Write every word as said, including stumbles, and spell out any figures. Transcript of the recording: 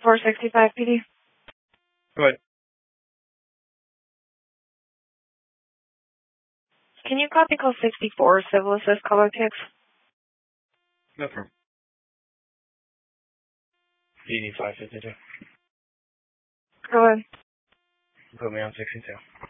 four sixty-five P D. Go ahead. Can you copy call sixty-four, Civil Assist color text? No problem. D D five fifty-two. Go ahead. Put me on sixty-two.